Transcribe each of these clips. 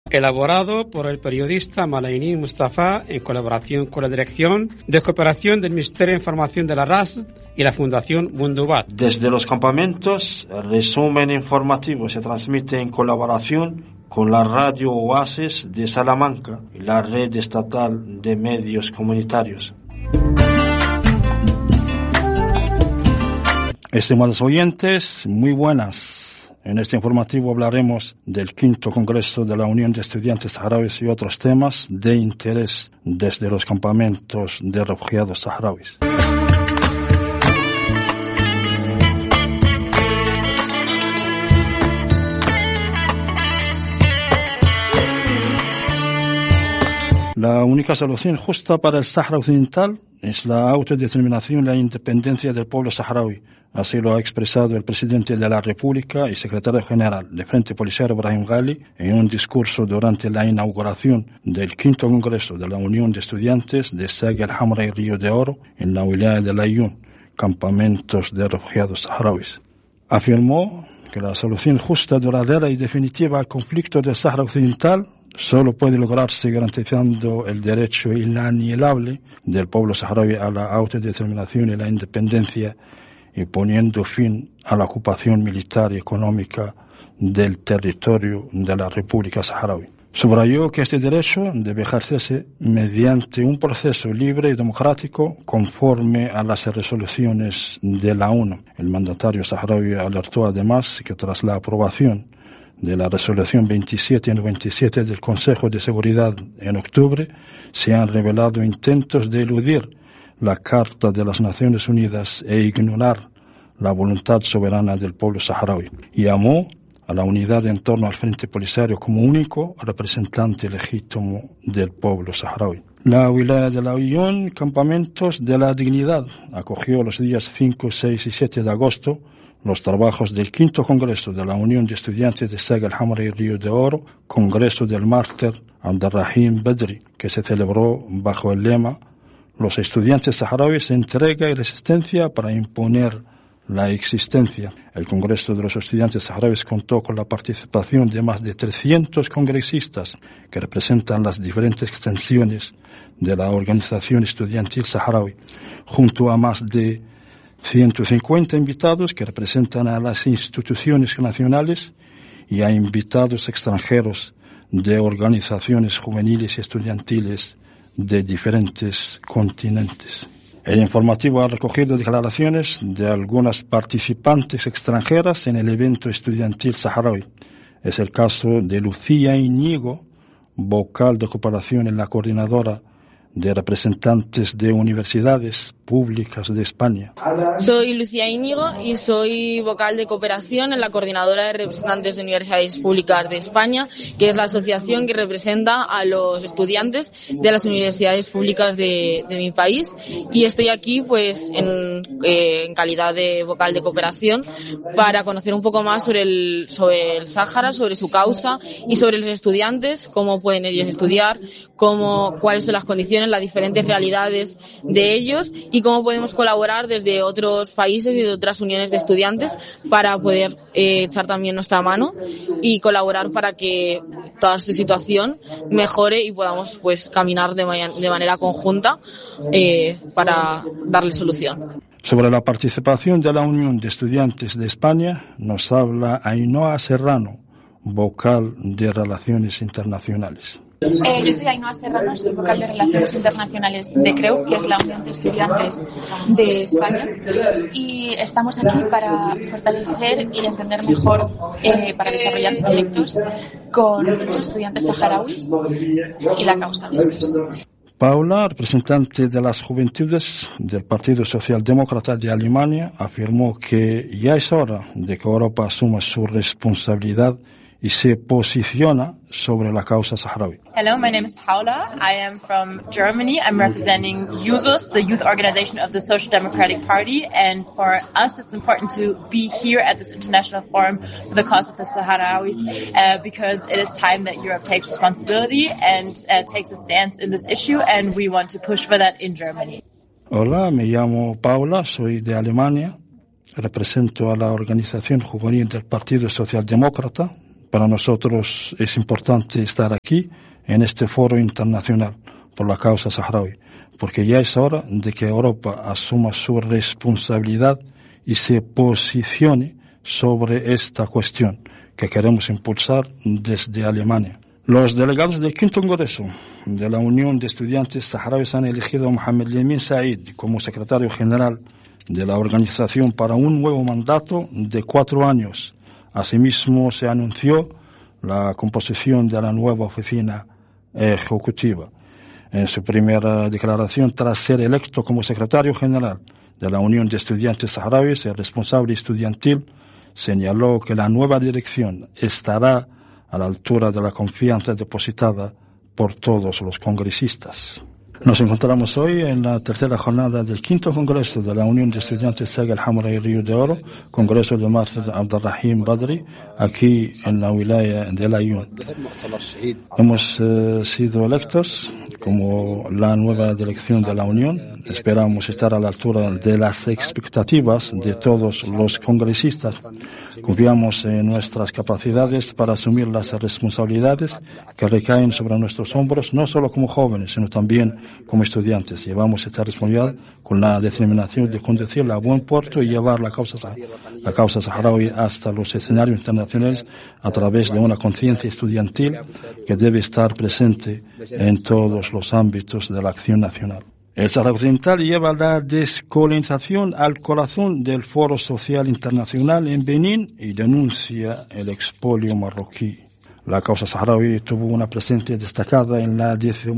elaborado por el periodista Malaini Mustafa en colaboración con la Dirección de Cooperación del Ministerio de Información de la RASD y la Fundación Mundubat. Desde los campamentos, el resumen informativo se transmite en colaboración con la Radio Oasis de Salamanca y la Red Estatal de Medios Comunitarios. Estimados oyentes, muy buenas. En este informativo hablaremos del 5º Congreso de la Unión de Estudiantes Saharauis y otros temas de interés desde los campamentos de refugiados saharauis. La única solución justa para el Sáhara Occidental es la autodeterminación y la independencia del pueblo saharaui. Así lo ha expresado el presidente de la República y secretario general del Frente Polisario Brahim Ghali en un discurso durante la inauguración del 5º Congreso de la Unión de Estudiantes de Saga El Hamra y Río de Oro en la wilaya de Layún, campamentos de refugiados saharauis. Afirmó que la solución justa, duradera y definitiva al conflicto del Sáhara Occidental solo puede lograrse garantizando el derecho inalienable del pueblo saharaui a la autodeterminación y la independencia y poniendo fin a la ocupación militar y económica del territorio de la República Saharaui. Subrayó que este derecho debe ejercerse mediante un proceso libre y democrático conforme a las resoluciones de la ONU. El mandatario saharaui alertó además que tras la aprobación de la resolución 2797 del Consejo de Seguridad en octubre, se han revelado intentos de eludir la Carta de las Naciones Unidas e ignorar la voluntad soberana del pueblo saharaui. Y llamó a la unidad en torno al Frente Polisario como único representante legítimo del pueblo saharaui. La wilaya de Layún, Campamentos de la Dignidad, acogió los días 5, 6 y 7 de agosto los trabajos del 5º Congreso de la Unión de Estudiantes de Saga El Hamra y Río de Oro, Congreso del Mártir Abderrahim Bedri, que se celebró bajo el lema «Los estudiantes saharauis, entrega y resistencia para imponer la existencia». El Congreso de los Estudiantes Saharauis contó con la participación de más de 300 congresistas que representan las diferentes extensiones de la organización estudiantil saharaui, junto a más de 150 invitados que representan a las instituciones nacionales y a invitados extranjeros de organizaciones juveniles y estudiantiles de diferentes continentes. El informativo ha recogido declaraciones de algunas participantes extranjeras en el evento estudiantil saharaui. Es el caso de Lucía Íñigo, vocal de cooperación en la coordinadora de representantes de universidades públicas de España. Soy Lucía Íñigo y soy vocal de cooperación en la Coordinadora de Representantes de Universidades Públicas de España, que es la asociación que representa a los estudiantes de las universidades públicas de mi país, y estoy aquí pues en calidad de vocal de cooperación para conocer un poco más sobre el Sáhara, sobre su causa y sobre los estudiantes, cómo pueden ellos estudiar, cuáles son las condiciones, las diferentes realidades de ellos y cómo podemos colaborar desde otros países y de otras uniones de estudiantes para poder echar también nuestra mano y colaborar para que toda esta situación mejore y podamos pues caminar de manera conjunta para darle solución. Sobre la participación de la Unión de Estudiantes de España nos habla Ainhoa Serrano, vocal de Relaciones Internacionales. Yo soy Ainhoa Serrano, soy vocal de Relaciones Internacionales de CREU, que es la Unión de Estudiantes de España, y estamos aquí para fortalecer y entender mejor, para desarrollar proyectos con los estudiantes saharauis y la causa de estos. Paula, representante de las juventudes del Partido Socialdemócrata de Alemania, afirmó que ya es hora de que Europa asuma su responsabilidad y se posiciona sobre la causa saharaui. Hello, my name is Paula. I am from Germany. I'm representing JUSOS, the youth organization of the Social Democratic Party, and for us it's important to be here at this international forum for the cause of the Sahrawis because it is time that Europe takes responsibility and takes a stance in this issue, and we want to push for that in Germany. Hola, me llamo Paula, soy de Alemania, represento a la organización juvenil del Partido Socialdemócrata. Para nosotros es importante estar aquí en este foro internacional por la causa saharaui, porque ya es hora de que Europa asuma su responsabilidad y se posicione sobre esta cuestión que queremos impulsar desde Alemania. Los delegados del quinto congreso de la Unión de Estudiantes Saharauis han elegido a Mohamed Lemin Said como secretario general de la organización para un nuevo mandato de 4 años. Asimismo, se anunció la composición de la nueva oficina ejecutiva. En su primera declaración, tras ser electo como secretario general de la Unión de Estudiantes Saharauis, el responsable estudiantil señaló que la nueva dirección estará a la altura de la confianza depositada por todos los congresistas. Nos encontramos hoy en la tercera jornada del quinto congreso de la Unión de Estudiantes Saga al-Hamra y Río de Oro, congreso de Master Abdelrahim Badri, aquí en la wilaya de El Aaiún. Hemos sido electos como la nueva dirección de la Unión. Esperamos estar a la altura de las expectativas de todos los congresistas. Confiamos en nuestras capacidades para asumir las responsabilidades que recaen sobre nuestros hombros, no solo como jóvenes, sino también como estudiantes. Llevamos esta responsabilidad con la determinación de conducirla a buen puerto y llevar la causa saharaui hasta los escenarios internacionales a través de una conciencia estudiantil que debe estar presente en todos los ámbitos de la acción nacional. El Sáhara Occidental lleva la descolonización al corazón del Foro Social Internacional en Benín y denuncia el expolio marroquí. La causa saharaui tuvo una presencia destacada en la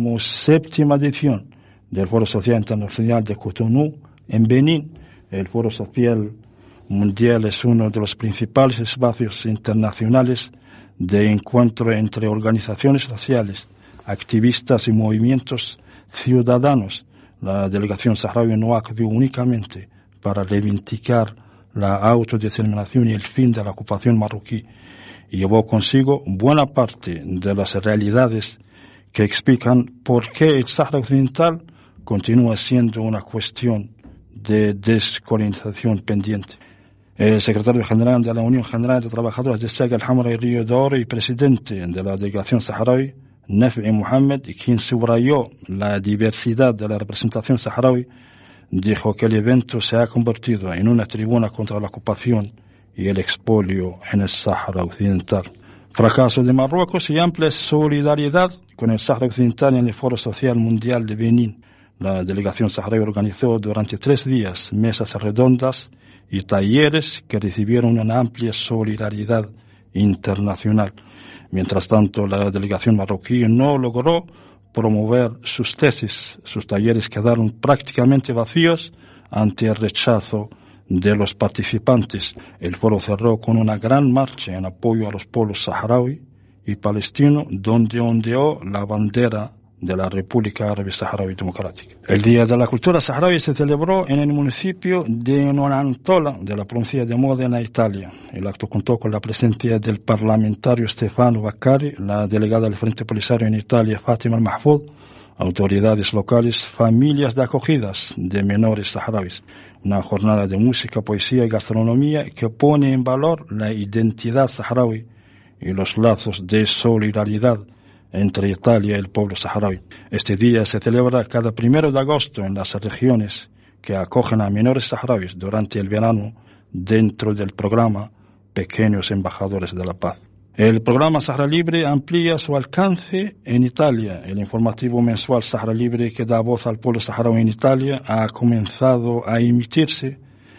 17ª edición del Foro Social Internacional de Cotonú en Benín. El Foro Social Mundial es uno de los principales espacios internacionales de encuentro entre organizaciones sociales, activistas y movimientos ciudadanos. La delegación saharaui no acudió únicamente para reivindicar la autodeterminación y el fin de la ocupación marroquí, y llevó consigo buena parte de las realidades que explican por qué el Sáhara Occidental continúa siendo una cuestión de descolonización pendiente. El secretario general de la Unión General de Trabajadores de Saga al-Hamra y Río de Oro y presidente de la delegación saharaui, Nafi Mohamed, quien subrayó la diversidad de la representación saharaui, dijo que el evento se ha convertido en una tribuna contra la ocupación y el expolio en el Sáhara Occidental. Fracaso de Marruecos y amplia solidaridad con el Sáhara Occidental en el Foro Social Mundial de Benín. La delegación saharaui organizó durante 3 días mesas redondas y talleres que recibieron una amplia solidaridad internacional. Mientras tanto, la delegación marroquí no logró promover sus tesis. Sus talleres quedaron prácticamente vacíos ante el rechazo de los participantes. El foro cerró con una gran marcha en apoyo a los pueblos saharaui y palestino, donde ondeó la bandera de la República Árabe Saharaui Democrática. El Día de la Cultura Saharaui se celebró en el municipio de Nonantola, de la provincia de Módena, Italia. El acto contó con la presencia del parlamentario Stefano Baccari, la delegada del Frente Polisario en Italia, Fatima Al-Mahfoud, autoridades locales, familias de acogidas de menores saharauis. Una jornada de música, poesía y gastronomía que pone en valor la identidad saharaui y los lazos de solidaridad entre Italia y el pueblo saharaui. Este día se celebra cada 1 de agosto en las regiones que acogen a menores saharauis durante el verano dentro del programa Pequeños Embajadores de la Paz. El programa Sahara Libre amplía su alcance en Italia. El informativo mensual Sahara Libre, que da voz al pueblo saharaui en Italia, ha comenzado a emitirse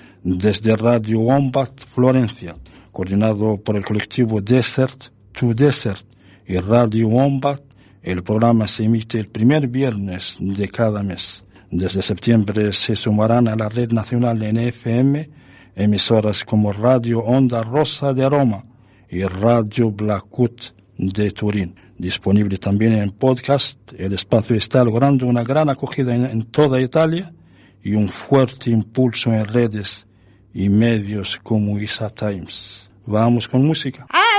desde Radio Wombat Florencia, coordinado por el colectivo Desert to Desert y Radio Wombat. El programa se emite el primer viernes de cada mes. Desde septiembre se sumarán a la red nacional en FM emisoras como Radio Onda Rosa de Roma y Radio Blackwood de Turín. Disponible también en podcast, el espacio está logrando una gran acogida en toda Italia y un fuerte impulso en redes y medios como Isa Times. Vamos con música.